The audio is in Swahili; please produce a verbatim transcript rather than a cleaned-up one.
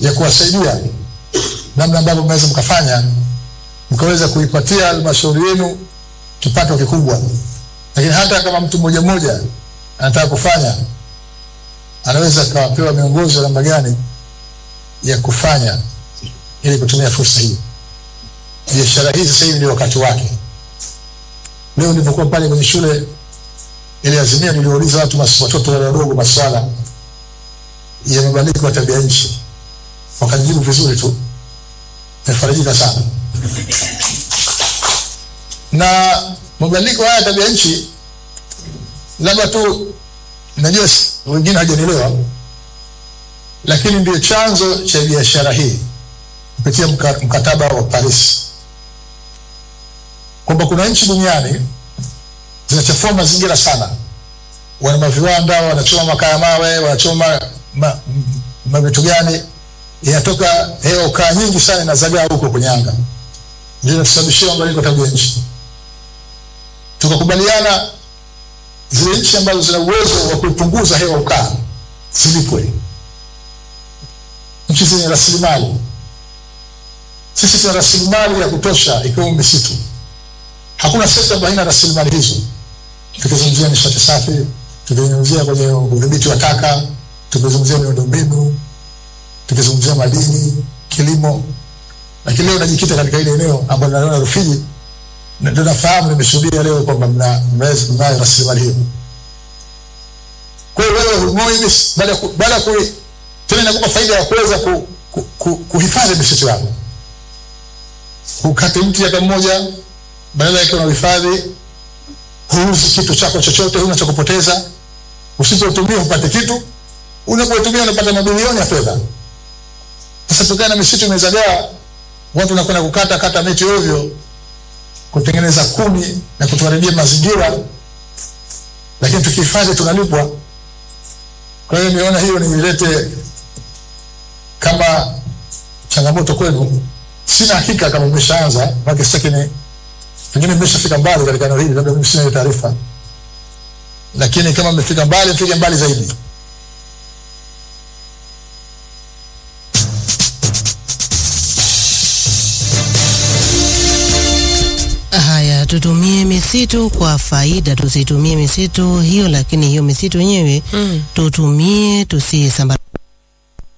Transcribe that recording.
ya kuwasaidia namna ambavyo mnaweza mkafanya mkaweza kuipatia halmashauri yenu kipato kikubwa. Lakini hata kama mtu mmoja mmoja anataka kufanya, anaweza kapewa miongozo namna gani ya kufanya ili kutumia fursa hii. Biashara hii sasa hivi ndio wakati wake. Leo nilipokuwa pale kwenye shule ile Azimia, niliuliza watu watoto wale wadogo maswala ya mabadiliko ya tabia nchi, wakajibu vizuri tu. Nimefarijika sana. Na mabadiliko haya ya tabia nchi, labda tu najua wengine hajanielewa, lakini ndio chanzo cha biashara hii kupitia mkataba wa Paris, kwamba kuna nchi duniani zinachafua mazingira sana. Wana maviwanda, wanachoma makaa ya mawe, wanachoma ma, ma vitu gani, inatoka hewa ukaa nyingi sana inazagaa huko kwenye anga, ndio inasababisha mabadiliko ya tabia nchi. Tukakubaliana zile nchi ambazo zina uwezo wa kupunguza hewa ukaa zilipwe, nchi zenye rasilimali. Sisi tuna rasilimali ya kutosha ikiwemo misitu. Hakuna sekta ambayo haina rasilimali hizo. Tukizungumzia nishati safi, tukizungumzia kwenye udhibiti wa taka, tukizungumzia miundombinu, tukizungumzia madini, kilimo. Lakini leo najikita katika ile eneo ambalo naona Rufiji, na ndio nafahamu, nimeshuhudia leo kwamba mna mnaweza kunayo rasilimali hiyo. Kwa hiyo wewe humoyo baada baada ku tena inakupa faida ya kuweza ku, ku, ku, kuhifadhi misitu yako. Ukate mti hata mmoja, badala yake unahifadhi, huuzi kitu chako chochote, huna cha kupoteza. Usipotumia upate kitu, unapotumia unapata mabilioni ya fedha. Sasa tukana na misitu imezagaa, watu wanakwenda kukata kata miti ovyo kutengeneza kuni na kutuharibia mazingira, lakini tukihifadhi tunalipwa. Kwa hiyo niona hiyo nilete kama changamoto kwenu. Sina hakika kama mmeshaanza, mpaka sasa kile pengine mmeshafika mbali katika eneo hili, labda mimi sina taarifa, lakini kama mmefika mbali, mfike mbali zaidi. Haya, tutumie misitu kwa faida, tusitumie misitu hiyo, lakini hiyo misitu yenyewe mm. tutumie, tusisambaze.